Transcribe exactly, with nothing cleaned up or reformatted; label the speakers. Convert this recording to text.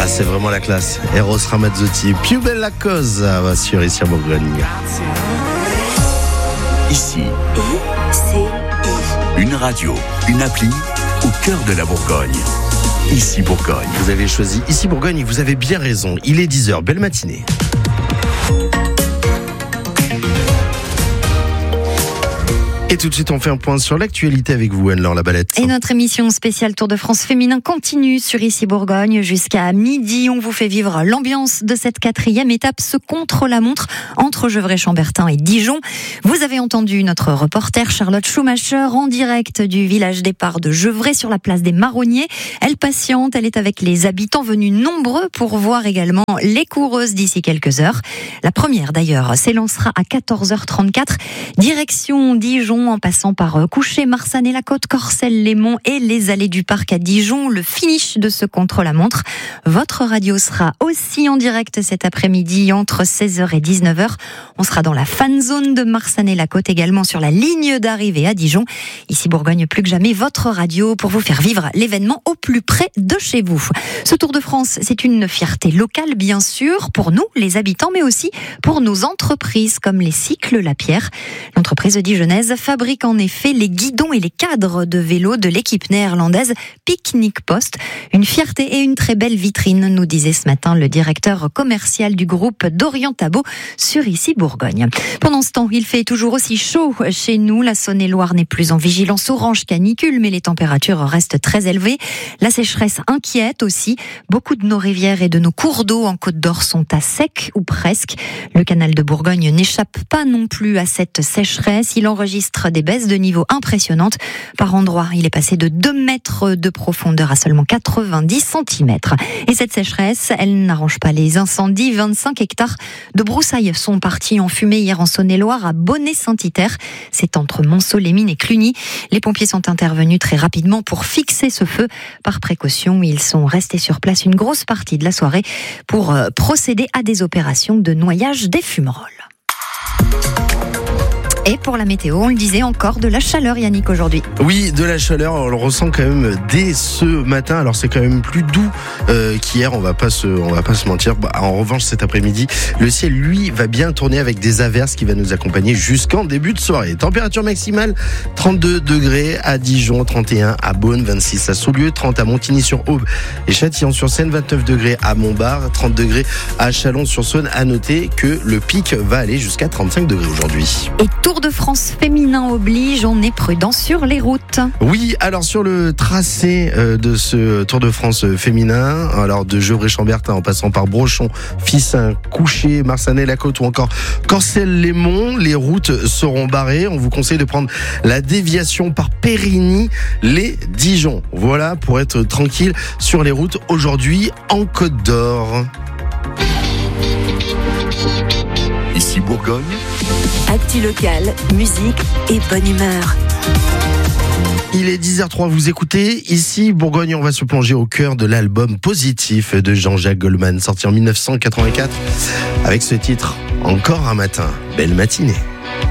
Speaker 1: c'est vraiment la classe. Eros Ramazzotti, Più bella cosa, va sur Ici en Bourgogne.
Speaker 2: Ici, une radio, une appli au cœur de la Bourgogne. Ici Bourgogne.
Speaker 1: Vous avez choisi Ici Bourgogne et vous avez bien raison. Il est dix heures, belle matinée. Et tout de suite, on fait un point sur l'actualité avec vous, Anne-Laure Labalette.
Speaker 3: Et notre émission spéciale Tour de France féminin continue sur Ici Bourgogne jusqu'à midi. On vous fait vivre l'ambiance de cette quatrième étape, ce contre-la-montre entre Gevrey-Chambertin et Dijon. Vous avez entendu notre reporter Charlotte Schumacher en direct du village départ de Gevrey sur la place des Marronniers. Elle patiente, elle est avec les habitants venus nombreux pour voir également les coureuses d'ici quelques heures. La première d'ailleurs s'élancera à quatorze heures trente-quatre, direction Dijon, en passant par Couchet, Marsanne-et-la-Côte, Corcelles-les-Monts et les allées du parc à Dijon. Le finish de ce contre-la-montre. Votre radio sera aussi en direct cet après-midi entre seize heures et dix-neuf heures. On sera dans la fan zone de Marsanne-et-la-Côte, également sur la ligne d'arrivée à Dijon. Ici Bourgogne, plus que jamais, votre radio pour vous faire vivre l'événement au plus près de chez vous. Ce Tour de France, c'est une fierté locale, bien sûr, pour nous, les habitants, mais aussi pour nos entreprises comme les Cycles Lapierre. L'entreprise dijonnaise fabrique en effet les guidons et les cadres de vélo de l'équipe néerlandaise Picnic Post. Une fierté et une très belle vitrine, nous disait ce matin le directeur commercial du groupe Dorian Tabot sur Ici Bourgogne. Pendant ce temps, il fait toujours aussi chaud chez nous. La Saône-et-Loire n'est plus en vigilance orange canicule, mais les températures restent très élevées. La sécheresse inquiète aussi. Beaucoup de nos rivières et de nos cours d'eau en Côte d'Or sont à sec ou presque. Le canal de Bourgogne n'échappe pas non plus à cette sécheresse. Il enregistre des baisses de niveau impressionnantes. Par endroits, il est passé de deux mètres de profondeur à seulement quatre-vingt-dix centimètres. Et cette sécheresse, elle n'arrange pas les incendies. vingt-cinq hectares de broussailles sont partis en fumée hier en Saône-et-Loire à Bonnet-Saint-Iter. C'est entre Monceau-les-Mines et Cluny. Les pompiers sont intervenus très rapidement pour fixer ce feu. Par précaution, ils sont restés sur place une grosse partie de la soirée pour procéder à des opérations de noyage des fumerolles. Et pour la météo, on le disait, encore de la chaleur, Yannick, aujourd'hui.
Speaker 1: Oui, de la chaleur, on le ressent quand même dès ce matin. Alors c'est quand même plus doux euh, qu'hier, on va pas se, on va pas se mentir. Bah, en revanche, cet après-midi, le ciel, lui, va bien tourner avec des averses qui va nous accompagner jusqu'en début de soirée. Température maximale, trente-deux degrés à Dijon, trente et un à Beaune, vingt-six à Saulieu, trente à Montigny-sur-Aube et Châtillon-sur-Seine, vingt-neuf degrés à Montbard, trente degrés à Chalon-sur-Saône. À noter que le pic va aller jusqu'à trente-cinq degrés aujourd'hui.
Speaker 3: Et Tour de France féminin oblige, on est prudent sur les routes.
Speaker 1: Oui, alors sur le tracé de ce Tour de France féminin, alors de Gevrey-Chambertin en passant par Brochon, Fissin, Couchet, Marsanne-et-la-Côte ou encore Corcelles-les-Monts, les routes seront barrées. On vous conseille de prendre la déviation par Périgny-les-Dijon. Voilà, pour être tranquille sur les routes aujourd'hui en Côte d'Or.
Speaker 2: Ici Bourgogne.
Speaker 4: Actu locale, musique et bonne humeur.
Speaker 1: Il est dix heures trois, vous écoutez Ici Bourgogne, on va se plonger au cœur de l'album Positif de Jean-Jacques Goldman, sorti en dix-neuf cent quatre-vingt-quatre avec ce titre Encore un matin, belle matinée.